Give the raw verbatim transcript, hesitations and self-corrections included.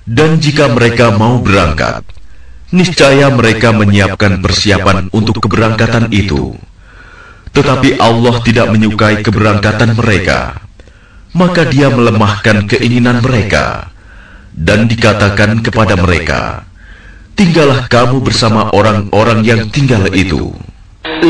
Dan jika mereka mau berangkat, niscaya mereka menyiapkan persiapan untuk keberangkatan itu. Tetapi Allah tidak menyukai keberangkatan mereka, maka Dia melemahkan keinginan mereka, dan dikatakan kepada mereka, tinggallah kamu bersama orang-orang yang tinggal itu.